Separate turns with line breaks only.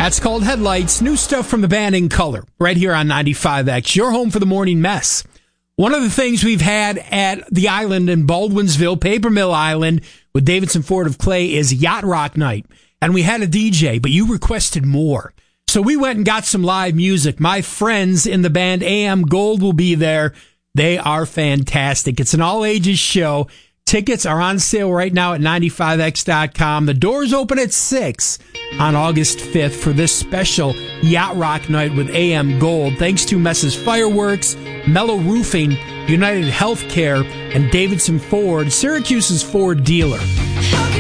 That's called Headlights. New stuff from the band In Color, right here on 95X. Your home for the morning mess. One of the things we've had at the island in Baldwinsville, Paper Mill Island, with Davidson Ford of Clay, is Yacht Rock Night. And we had a DJ, but you requested more. So we went and got some live music. My friends in the band AM Gold will be there. They are fantastic. It's an all-ages show. Tickets are on sale right now at 95x.com. The doors open at 6 on August 5th for this special Yacht Rock Night with AM Gold. Thanks to Mess's Fireworks, Mellow Roofing, United Healthcare, and Davidson Ford, Syracuse's Ford dealer.